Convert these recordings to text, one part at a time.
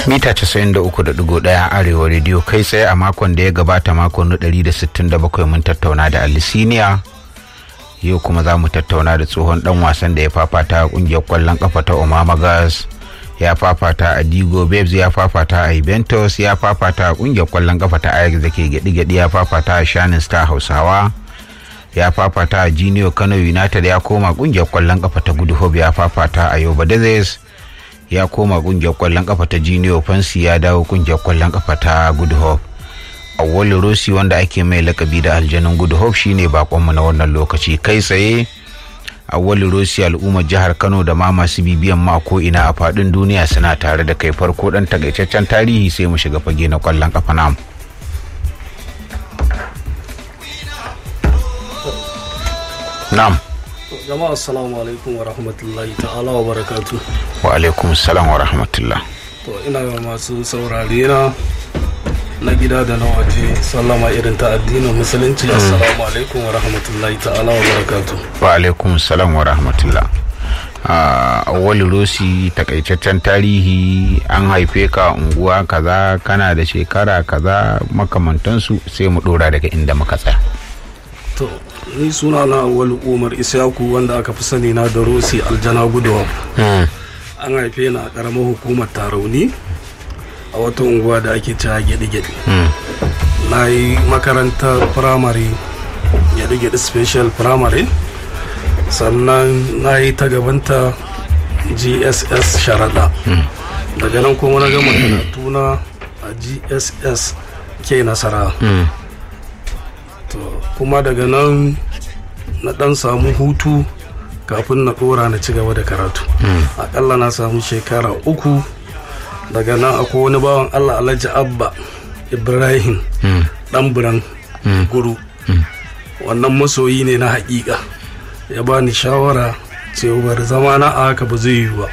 mita 93.1 arewa rediyo kai tsaye a makon da ya gabata makon 167 mun tattauna da Alisiniya. Yau kuma za mu tattauna da tsohon dan wasan da ya fafata a kungiyar kwallon kafa ta Omama Gas, ya fafata a Digo Babes, ya fafata a Juventus, ya fafata a kungiyar kwallon kafa ta Ajax da ke gadi-gadi, ya fafata a Shining Star Hausawa, ya fafata a Junior Kano United, ya koma kungiyar kwallon kafa ta Good Hope, ya fafata a Yoba Dezes, ya koma kungiyar kwallon kafa ta Junior Fancy, ya dawo kungiyar kwallon kafa ta Good Hope. Awwalu Rosi wanda ake mai lakabi da aljanun Good Hope shine bakonmu na wannan lokaci. Kai tsaye Awwalu Rosi, al'ummar jihar Kano da ma masu bibiyan ma ko ina a fadin duniya suna tare da kai. Farko dan takaitaccen tarihi sai mu shiga fage na kwallon kafa namu. Na'am. Jama'a assalamu alaikum wa rahmatullahi ta'ala wa barakatuh. Wa alaikum assalam wa rahmatullah. To ina ga masu saurare na gida da na waje sallama irin ta addinin musulunci. Assalamu alaikum wa rahmatullahi ta'ala wa barakatuh. Wa alaikum assalam wa rahmatullah. Awwalu Rosi, takaitaccen tarihi, an haife ka unguwa kaza, kana da shekara kaza, makamantansu sai mu dora daga inda muka tsaya. To ni suna na Awwalu Umar Isyaku wanda aka fi sani na da Rosi Aljana Good Hope. An haife ni a karamar hukumar Tarauni a wata unguwa da ake cewa gyaɗe-gyaɗe. Na yi makarantar firamare gyaɗe-gyaɗe special firamare, sannan na yi ta gabanta GSS Sharaɗa. Daga nan kuma na gama karatuna a GSS ke Nasara. To kuma daga nan na ɗan samu hutu kafin na ɗora na ci gaba da karatu. Aƙalla na samu shekara 3. Daga nan akwai wani bawan Allah, Alhaji Abba Ibrahim dan buran guru, wannan masoyi ne na haƙiƙa, ya bani shawara cewar zama na a haka ba zai yi ba.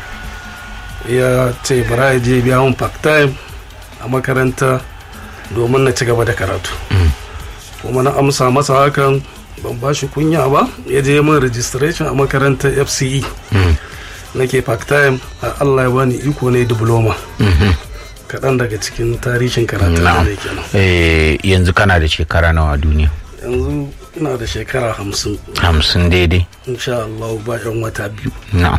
Ya ce bara ya je biya mun part time a makaranta domin na ci gaba da karatu. Kuma na amsa masa hakan, ban ba shi kunya ba, ya je min registration a makarantar FCE. Nake part time, Allah ya bani iko ne diploma. Kaɗan daga cikin tarihin karatu da ne kenan. Yanzu kana da shekara nawa a duniya? Yanzu ina da shekara 50. 50 daidai? Insha Allah ba yan wata 2. Na'am.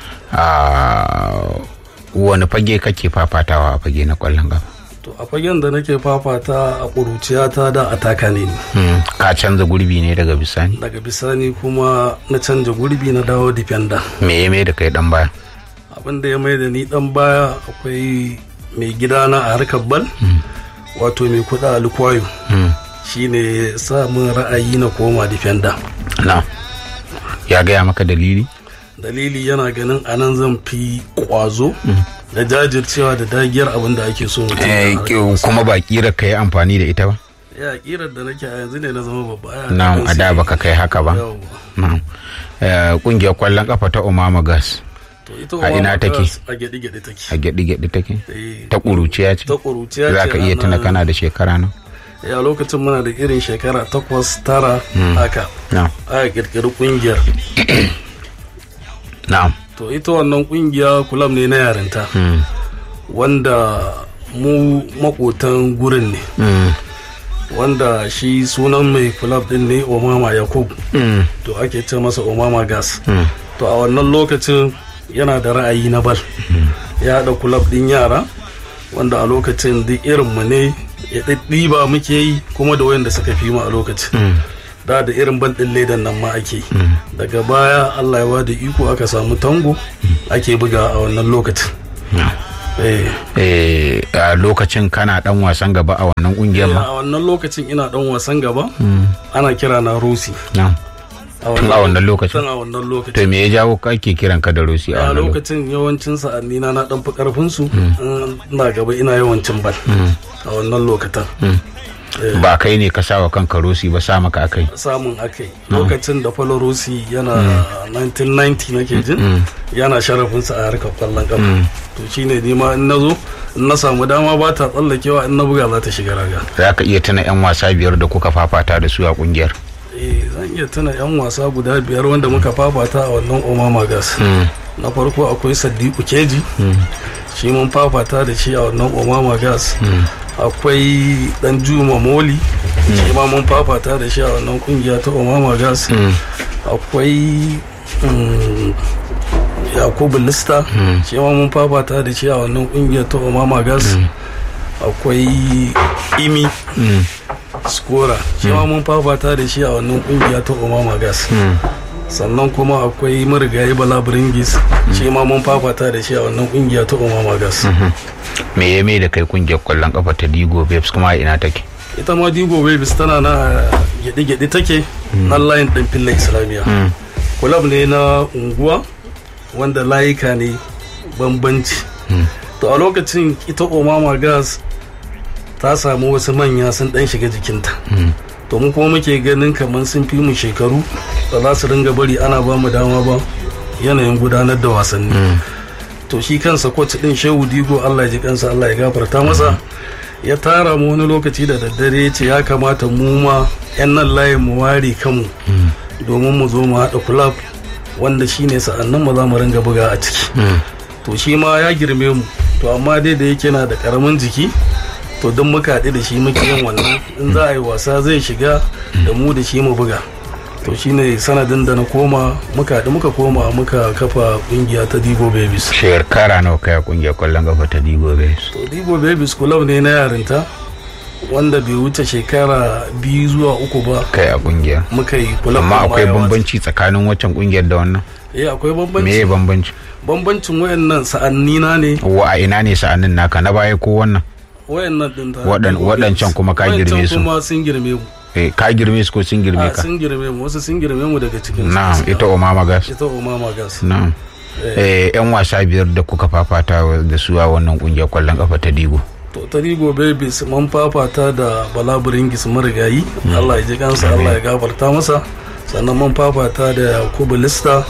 Wani fage kake fafatawa a fage na kwallon gaba? To a fagen da nake fafata a ƙuruciyata da ataka ne. Ka canza gurbi ne daga bisani? Daga bisani kuma na canza gurbi na dawo defender. Me ya mai da kai dan baya? Abin da ya mai da ni dan baya, akwai mai gidana a harkar bal, wato mai kuɗa Alkwayo. Shine ya sa min ra'ayi na koma defender. Na. Ya gaya maka dalili? Dalili yana ganin anan zan fi kwazo da jajircewa da dagiyar abin da ake so mutum. Kuma ba kira ka yi amfani da ita ba? Ya kirar da nake a yanzu ne na zama babba. Na'am, a da baka kai haka ba. Na'am. Kungiyar kwallon kafa ta Omama Gas, a ina take? A gyaɗe-gyaɗe take. A gyaɗe-gyaɗe take? Ta ƙuruciya ce? Ta ƙuruciya ce. Za ka iya tuna kana da shekara nan? A lokacin muna da irin shekara 8, 9 haka. Aka ƙirƙiri ƙungiyar. Na'am. To ita wannan ƙungiya kulab ne na yarinta, wanda mu makotan gurin ne. Wanda shi sunan mai kulab din ne Omama Yakub. To ake ce masa Omama Gas. To a wannan lokacin yana da ra'ayi na bal. Ya haɗa kulab din yara, wanda a lokacin duk irinmu ne ya ɗiba muke yi, kuma da wayanda suka fi mu a lokacin. Da irin bal ɗin ledan nan ma ake. Daga baya Allah ya bada iko aka samu tango ake buga a wannan lokacin. A lokacin kana dan wasan gaba a wannan kungiyar ma? A wannan lokacin ina dan wasan gaba. Ana kira na Rosi. Tun a wannan lokacin? Tun a wannan lokacin. To me ya jawo kake kiran ka da Rosi a wannan lokacin? Yawancin sa'anni na dan fi karfin su. Ina gaba ina yawancin bal a wannan lokacin. Ba kai ne ka sawa kanka Rosi ba, sa maka akai? Samun akai. Lokacin da Falo Rosi yana 1990 nake jin, yana sharafinsa a harkar kwallon kafa. To shine ni ma in nazo in na samu dama ba ta tsallakewa, in na buga za ta shiga raga. Za ka iya tuna 'yan wasa 5 da kuka fafata da su a kungiyar? Zan iya tuna 'yan wasa guda 5 wanda muka fafata a wannan Omama Gas. Na farko akwai Sadiku Keji, shi mun fafata da shi a wannan Omama Gas. Akwai dan Juma Moli, shi ma mun fafata da shi a wannan kungiya ta Omama Gas. Akwai Yakubu Lista, shi ma mun fafata da shi a wannan kungiya ta Omama Gas. Akwai Imi Skora, shi ma mun fafata da shi a wannan kungiya ta Omama Gas. Sannan kuma akwai marigayi Bala Bringis, shi ma mun fafata da shi a wannan kungiya ta Omama Gas. Me ya mai da kai kungiyar kwallon kafa ta Digo Babes, kuma ina take? Ita ma Digo Babes tana na gyaɗe-gyaɗe take nan layin ɗin Filla Islamiyya. Kulab ne na unguwa wanda layuka ne bambanci. To a lokacin ita Omama Gas ta samu wasu manya sun ɗan shiga jikinta. To mu kuma muke ganin kamar sun fi mu shekaru, ba za su ringa bari ana ba mu dama ba yanayin gudanar da wasanni. To shi kansa coach din Shehu Digo, Allah ya ji kansa, Allah ya gafarta masa, ya tara mu wani lokaci da daddare ya ce ya kamata mu ma yan nan layin mu ware kanmu domin mu zo mu haɗa club wanda shine sa'annan mu za mu ringa buga a ciki. To shi ma ya girme mu, to amma dai da yake na da karamin jiki, to don muka haɗu da shi muke yin wannan, in za a yi wasa zai shiga da mu da shi mu buga. To shine sanadin da na koma muka koma muka kafa kungiya ta Digo Babies. Shekara nawa kai kungiyar kwallon kafa ta Digo Babies? To Digo Babies club ne na yarinta wanda bai wuce shekara 2 zuwa 3 ba kai a kungiyar. Muka yi club. Amma akwai bambanci tsakanin waccan kungiyar da wannan? Akwai bambanci. Me bambanci? Bambancin wayannan sa'anni na ne. Wa a ina ne sa'annin naka, na baya ko wannan? Wayannan din ta. Wadancan kuma ka girme su. Wadancan kuma sun girme mu. Ka girme su ko sun girme ka? Sun girme mu, wasu sun girme mu daga cikin su. Na'am, ita Omama Gas. Ita Omama Gas. Na'am. Yan wasa 5 da kuka fafata da su a wannan kungiyar kwallon kafa ta Digo. To ta Digo Babies mun fafata da Bala Bringis marigayi, Allah ya ji kansa, Allah ya gafarta masa. Sannan mun fafata da Yakubu Lista,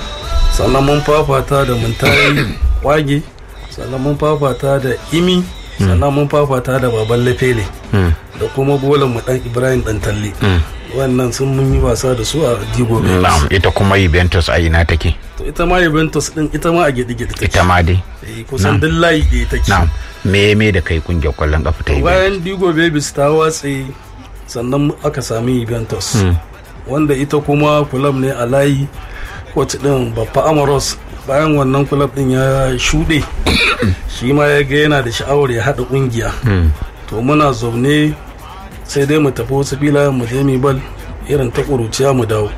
sannan mun fafata da Muntayi Wage, sannan mun fafata da Imi, sannan mun fafata da Baban Lefele, da kuma bolan mu dan Ibrahim dan Talle. Wannan sun mun yi wasa da su a Digo Babies. Na'am, ita kuma Juventus a ina take? To ita ma Juventus din ita ma a gidi-gidi take. Ita ma dai. Kusan duk layi ɗaya take. Na'am. Me da kai kungiyar kwallon kafa ta Juventus? Bayan Digo Babies ta watse, sannan aka sami Juventus, wanda ita kuma club ne a layi, coach din Baffa Amaros. Bayan wannan club din ya shuɗe, shi ma ya ga yana da sha'awar ya haɗa kungiya. To muna zaune sai dai mu tafi wasu filayen mu je mu bal irin ta ƙuruciya mu dawo.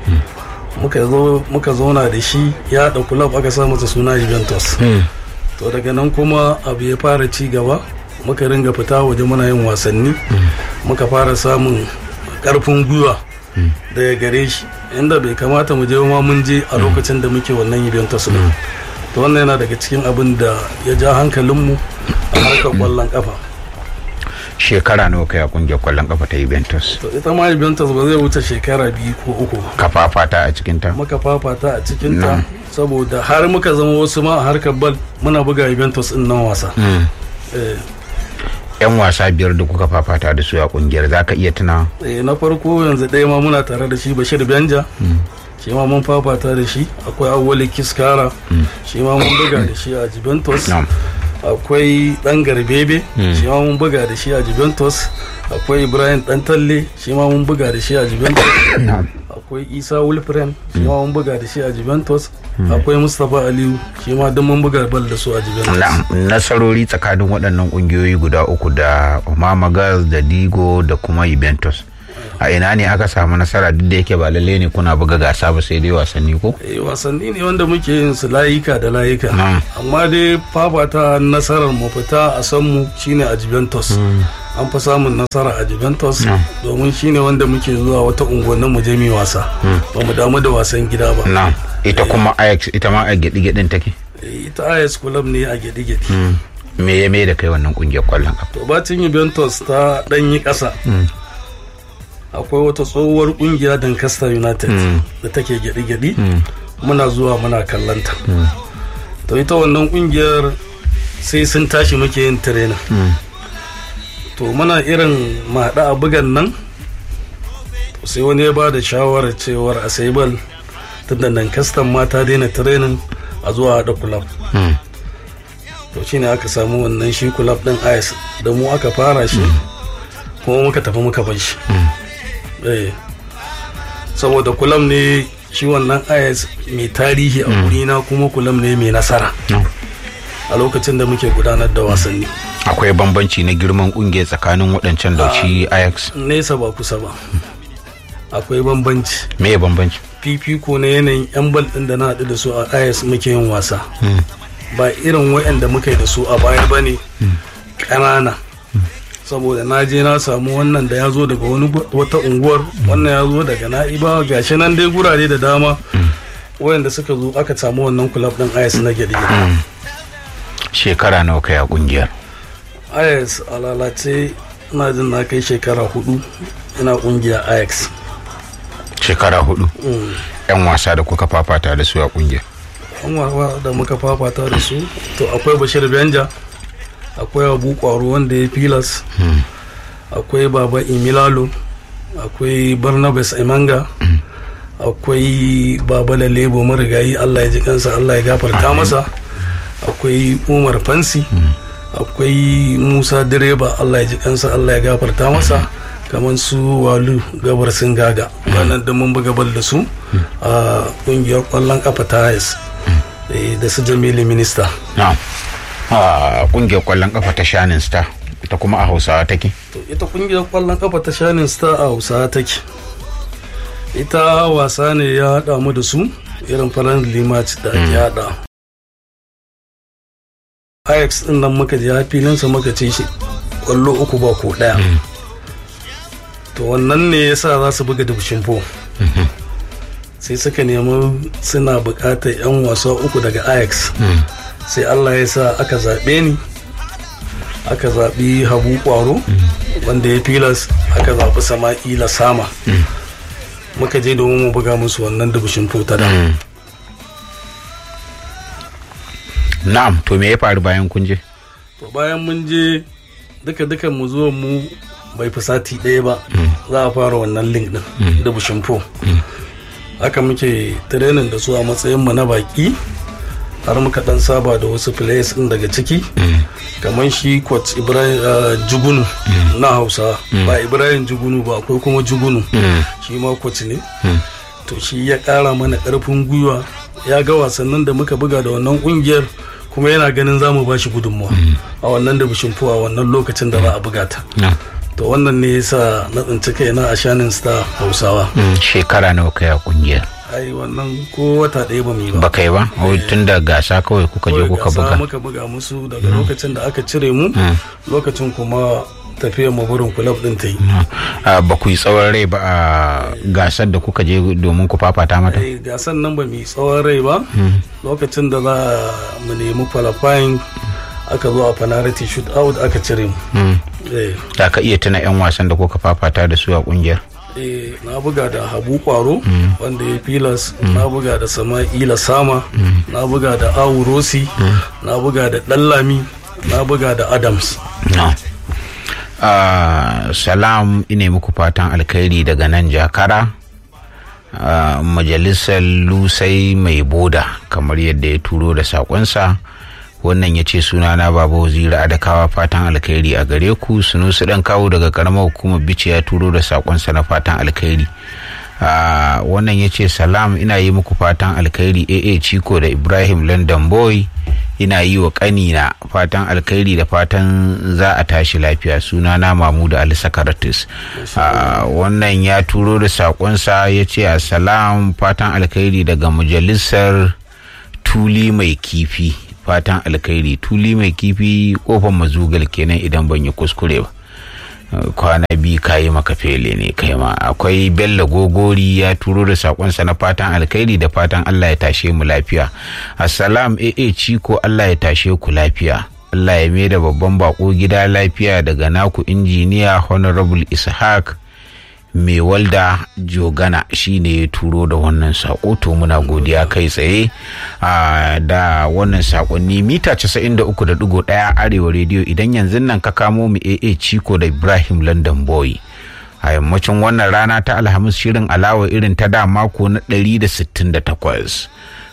Muka zauna da shi ya haɗa club, aka sa masa suna Juventus. To daga nan kuma abu ya fara ci gaba, muka ringa fita waje muna yin wasanni, muka fara samun ƙarfin gwiwa daga gare shi, inda bai kamata mu je ma mun je a lokacin da muke wannan Juventus ne. To wannan yana daga cikin abin da ya ja hankalinmu a harkar kwallon kafa. Shekara nawa kai a kungiyar kwallon kafa ta Juventus? To ita ma Juventus ba zai wuce shekara 2 ko 3. Ka fafata a cikin ta? Muka fafata a cikin ta, saboda har muka zama wasu ma a harkar bal muna buga Juventus din nan wasa. Yan wasa 5 da kuka fafata da su a kungiyar, zaka iya tuna? Na farko yanzu ɗaya ma muna tare da shi, Bashir Benja, shi ma mun fafata da shi. Akwai Awwali Kiskara, shi ma mun buga da shi a Juventus. Akwai Dan Garbebe, shi ma mun buga da shi a Juventus. Akwai Ibrahim Dan Talle, shi ma mun buga da shi a Juventus. Akwai Isa Wilfren, shi ma mun buga da shi a Juventus. Akwai Mustapha Aliyu, shi ma duk mun buga bal da su a Juventus. Nasarori tsakanin waɗannan ƙungiyoyi guda uku da Omama Gas da Digo da kuma Juventus, a ina ne aka samu nasara, duk da yake ba lalle ne kuna buga gasa ba sai dai wasanni ko? Wasanni ne wanda muke yin su layika da layika, amma dai fafata nasarar mu fita a san mu shine a Juventus. An fi samun nasara a Juventus domin shine wanda muke zuwa wata unguwannin mu je mu wasa, ba mu damu da wasan gida ba. Ita kuma Ajax, ita ma a gedi-gedin take? Ita Ajax club ne a gedi-gedi. Me da kai wannan kungiyar kwallon kafa? To bacin Juventus ta danyi ƙasa, akwai wata tsohuwar kungiya Doncaster United da take gedi-gedi, muna zuwa muna kallanta. To ita wannan kungiyar sai sun tashi muke yin training. To muna irin maɗa a bugan nan, sai wani ya ba da shawarar cewar a sai bal, tunda Doncaster ma ta daina training, a zuwa haɗa club. to shine aka samu wannan shi club din AS da mu aka fara shi kuma muka tafi muka bar shi saboda kulam ne shi wannan AS mai tarihi a gurina kuma kulam ne mai nasara a lokacin da muke gudanar da wasanni. Akwai bambanci na girman kungiyar tsakanin waɗancan da shi Ajax? Nesa ba kusa ba, akwai bambanci. Me bambanci? Fifiko na yanayin yan bal ɗin da na haɗu da su a Ajax muke yin wasa ba irin waɗanda muka yi da su a baya ba ne ƙanana. Saboda na je na samu wannan da ya zo daga wata unguwar, wannan ya zo daga Na'ibawa, gashi nan dai gurare da dama wayanda suka zo aka samu wannan club din Ajax na gidi. Shekara nawa kai a kungiyar? Ajax a lalace ina jin na kai shekara 4 ina kungiyar Ajax. Shekara 4? Yan wasa da kuka fafata da su a kungiyar? Yan wasa da muka fafata da su to akwai Bashir Benja, akwai Abu Kwaro wanda ya Pilas, akwai Baba Imilalo, akwai Barnabas Imanga, akwai Baba Lalebo marigayi Allah ya ji kansa Allah ya gafarta masa, akwai Umar Fansi, akwai Musa Direba Allah ya ji kansa Allah ya gafarta masa, kamar su Walu Gabar Singaga wannan da mun buga bal da su a kungiyar kwallon kafa ta AS da su Jamilu Minista. Kungiyar kwallon kafa ta Shining Star ita kuma a Hausawa take? Ita kungiyar kwallon kafa ta Shining Star a Hausawa take. Ita wasa ne ya haɗa mu da su irin friendly match da ake haɗa. Ajax din nan muka je filinsa muka ce shi kwallo 3 ba ko 1. To wannan ne yasa za su buga division 4. Sai suka nemi suna buƙatar 'yan wasa 3 daga Ajax. Sai Allah ya sa aka zaɓe ni, aka zaɓi Habu Kwaro wanda ya Pilas, aka zaɓi Sama'ila Sama. Muka je domin mu buga musu wannan division 4 ta da. Na'am, to me ya faru bayan kun je? To bayan mun je duka mu zuwa mu bai fi sati ɗaya ba za a fara wannan link din division 4. Haka muke training da su a matsayin mu na baki har muka dan saba da wasu players din daga ciki kamar shi coach Ibrahim Jugunu na Hausa, ba Ibrahim Jugunu ba, akwai kuma Jugunu shi ma coach ne. To shi ya kara mana karfin gwiwa, ya ga wasannin da muka buga da wannan kungiyar kuma yana ganin zamu ba shi gudunmuwa a wannan da bishin a wannan lokacin da za a buga ta. To wannan ne yasa na tsinci kaina a Shining Star Hausawa. Shekara nawa kai a kungiyar? Ai wannan ko wata ɗaya ba mu yi ba. Ba kai ba? Tun da gasa kawai kuka je kuka buga? Muka buga musu daga lokacin da aka cire mu, lokacin kuma tafiyar mu burin club din ta yi. Ba ku yi tsawon rai ba a gasar da kuka je domin ku fafata mata? Gasar nan ba mu yi tsawon rai ba. Lokacin da za mu nemi qualifying aka zo a penalty shoot out aka cire mu. Da ka iya tuna 'yan wasan da kuka fafata da su a kungiyar? Na buga da Habu Kwaro wanda ya Pilas, na buga da Sama'ila Sama, na buga da Awu Rosi, na buga da Dallami, na buga da Adams. Salam, ina muku fatan alkhairi daga nan Jakara, majalisar Lusai Mai Boda, kamar yadda ya turo da sakonsa. Wannan ya ce sunana Baba Waziri Adakawa, fatan alkhairi a gare ku. Sunusu dan kawo daga karamar hukumar Bichi ya turo da sakonsa na fatan alkhairi. Wannan ya ce salam, ina yi muku fatan alkhairi AA Chiko da Ibrahim London Boy, ina yi wa kanina fatan alkhairi da fatan za a tashi lafiya. Sunana Mamuda Ali Sakaratus. Wannan ya turo da sakonsa ya ce salam, fatan alkhairi daga majalisar Tuli Mai Kifi, fatan alkhairi. Tuli Mai Kifi kofar Mazugal kenan idan ban yi kuskure ba. Kwana biyu kayi maka fele ne kai ma. Akwai Bello Gogori ya turo da sakonsa na fatan alkhairi da fatan Allah ya tashe mu lafiya. Assalam AA Chiko, Allah ya tashe ku lafiya. Allah ya mai da babban bako gida lafiya daga naku injiniya Honorable Ishaq Mai Walda Jogana, shine ya turo da wannan sako. To muna godiya kai tsaye da wannan sakonni. Mita 93.1 Arewa Radio. Idan yanzu nan ka kamo mu AA Chiko da Ibrahim London Boy a yammacin wannan rana ta Alhamis, shirin alawa irin ta da mako na 168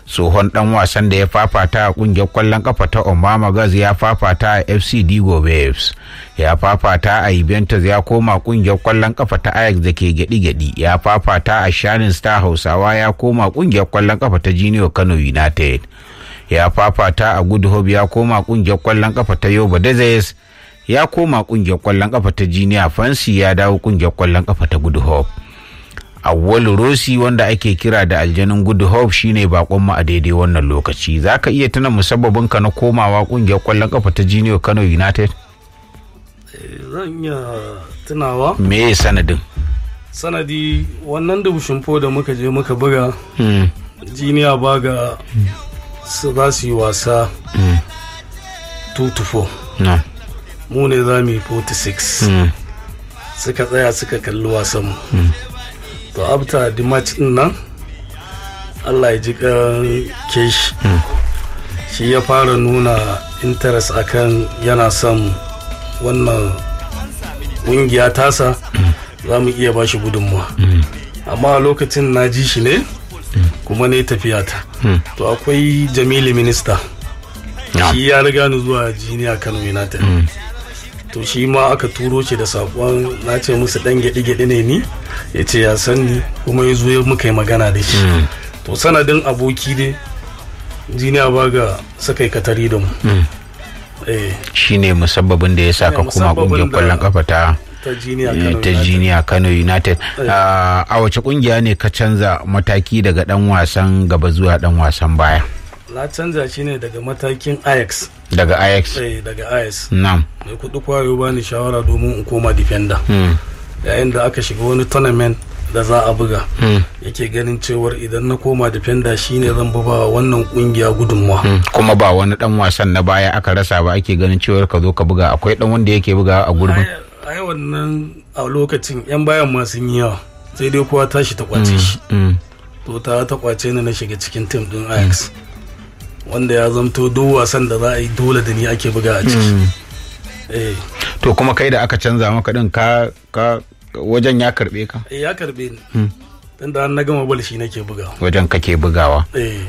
tsohon dan wasan da ya fafata a kungiyar kwallon kafa ta Omama Gaz ya fafata a FC Digo Waves, ya fafata a Juventus ya koma kungiyar kwallon kafa ta Ajax da ke gedi-gedi, ya fafata a Shining Star Hausawa ya koma kungiyar kwallon kafa ta Junior Kano United, ya fafata a Good Hope ya koma kungiyar kwallon kafa ta Yoba Dezes, ya koma kungiyar kwallon kafa ta Junior Fancy ya dawo kungiyar kwallon kafa ta Good Hope. Awwalu Rossi wanda ake kira da aljanin Good Hope shine bakon mu a daidai wannan lokaci. Zaka iya tuna musabbabin ka na komawa kungiyar kwallon kafa ta Junior Kano United? Zan iya tunawa. Me sanadin? Sanadi wannan dubushin fo da muka je muka buga. Junior Baga su za su yi wasa 2-4. No. Mu ne za mu yi 46. Suka tsaya suka kalli wasan mu. To after the match din nan Allah ya ji keshi shi ya fara nuna interest akan yana son wannan kungiya tasa za mu iya bashi gudunmuwa, amma a lokacin na ji shi ne kuma ne tafiya ta. To akwai Jamilu Minista, shi ya riga ni zuwa Junior Kano United. To shi ma aka turo shi da sakon na ce musu dan gyaɗi-gyaɗi ne ni, ya ce ya san ni kuma ya zo muka yi magana da shi. To sanadin aboki dai Junior Baga suka yi katari da mu. Shi ne musabbabin da ya sa ka kuma kungiyar kwallon kafa ta Junior Kano United. A wace kungiya ne ka canza mataki daga dan wasan gaba zuwa dan wasan baya? Na canza shi ne daga matakin Ajax. Daga Ajax? Daga Ajax. Na'am. Mai kuɗi kwayo ba ni shawara domin in koma defender. Yayin da aka shiga wani tournament da za a buga, yake ganin cewar idan na koma defender shine zan ba wannan kungiya gudunmuwa. Kuma ba wani dan wasan na baya aka rasa ba, ake ganin cewar ka zo ka buga, akwai dan wanda yake buga a gurbin. Ai wannan a lokacin yan bayan ma sun yi yawa, sai dai kowa tashi ta kwace shi. To ta kwace ni na shiga cikin team din Ajax. Wanda ya zamto duk wasan da za a yi dole da ni ake buga a ciki. To kuma kai da aka canza maka din ka wajen ya karbe ka? Ya karbe ni. Tunda na gama bal shi nake bugawa. Wajen kake bugawa?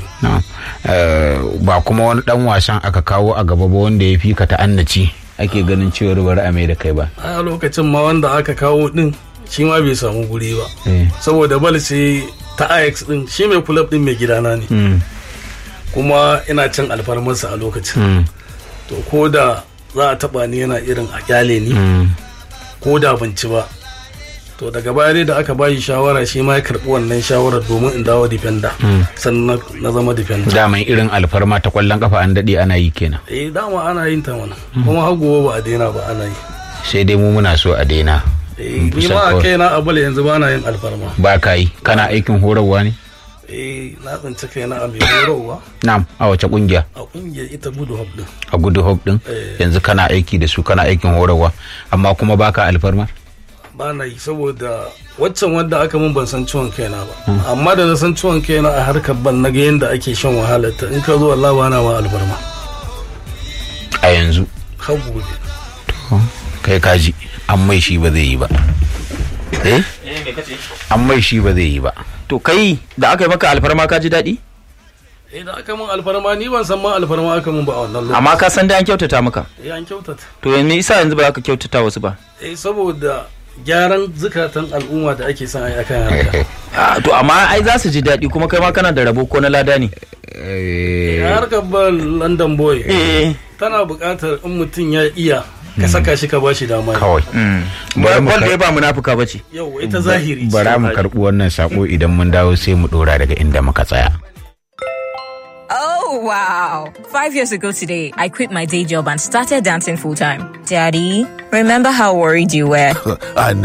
Ba kuma wani dan wasan aka kawo a gaba ba wanda ya fi ka ta'annaci ake ganin cewar bari a mai da kai ba? A lokacin ma wanda aka kawo din shi ma bai samu guri ba. Saboda bal sai ta Ajax din, shi mai club din mai gidana ne. Kuma ina cin alfarmarsa a lokacin. To ko da za a taba ni yana irin a kyale ni, ko da ban ci ba. To daga baya dai da aka bayi shawara shi ma ya karbi wannan shawarar domin in dawo defender. Sannan na zama defender. Dama irin alfarma ta kwallon kafa an dade ana yi kenan. Dama ana yin ta mana. Kuma har gobe ba a daina ba ana yi. Sai dai mu muna so a daina. Ni ma a kaina a bala yanzu ba na yin alfarma. Ba ka yi, kana aikin horarwa ne? Na tsinci kaina a mai horarwa. Na'am, a wace kungiya? A kungiyar ita Good Hope din. A Good Hope din? Yanzu kana aiki da su, kana aikin horarwa, amma kuma baka alfarma? Ba na yi saboda waccan wanda aka mun ban san ciwon kaina ba. Amma da na san ciwon kaina a harkar ban na ga yadda ake shan wahalar ta, in ka zo wallahi ba na ma alfarma. A yanzu? Har gobe. To kai kaji, an mai shi ba zai yi ba. Me kace? An mai shi ba zai yi ba. To kai da aka yi maka alfarma ka ji daɗi? Da aka mun alfarma ni ban san ma alfarma aka mun ba a wannan lokaci. Amma ka san da an kyautata maka? An kyautata. To me yasa yanzu ba za ka kyautata wasu ba? Saboda gyaran zukatan al'umma da ake son ai akan haka. To amma ai za su ji daɗi kuma kai ma kana da rabo ko na lada ne? Harkar ba London boy tana buƙatar in mutum ya iya ka saka shi ka bashi dama kawai. Ball dai ba munafuka bace. Yau ita zahiri. Bara mu karɓi wannan sako idan mun dawo sai mu dora daga inda muka tsaya. Oh, wow. 5 years ago today, I quit my day job and started dancing full time. Daddy, remember how worried you were?